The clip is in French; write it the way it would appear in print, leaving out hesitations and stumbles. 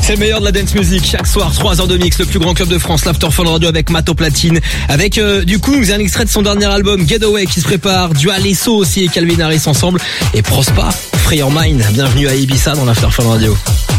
C'est le meilleur de la dance music. Chaque soir, 3 heures de mix, le plus grand club de France, l'After Fun Radio avec Matt au platine. Avec, du coup, un extrait de son dernier album, Getaway, qui se prépare. Dua Lipa aussi et Calvin Harris ensemble. Et Prospa, Free Your Mind. Bienvenue à Ibiza dans l'After Fun Radio.